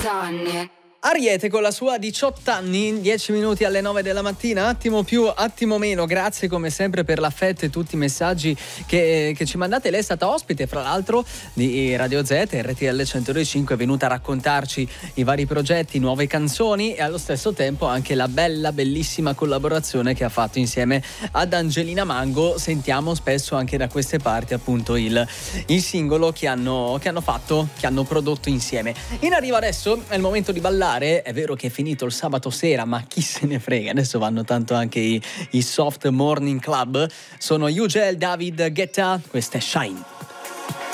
Ariete con la sua 18 anni, 10 minuti alle 9 della mattina, attimo più, attimo meno. Grazie come sempre per l'affetto e tutti i messaggi che ci mandate. Lei è stata ospite, fra l'altro, di Radio Z, RTL 105, è venuta a raccontarci i vari progetti, nuove canzoni e allo stesso tempo anche la bellissima collaborazione che ha fatto insieme ad Angelina Mango. Sentiamo spesso anche da queste parti appunto il singolo che hanno fatto, che hanno prodotto insieme. In arrivo adesso è il momento di ballare. È vero che è finito il sabato sera, ma chi se ne frega, adesso vanno tanto anche i soft morning club. Sono Ugel, David Guetta, questa è Shine.